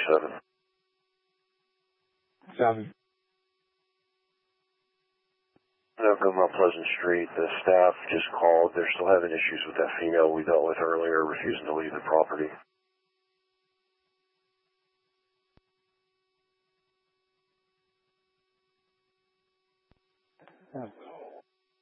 37. Sounds. Over Mount Pleasant Street, the staff just called. They're still having issues with that female we dealt with earlier, refusing to leave the property. Yeah.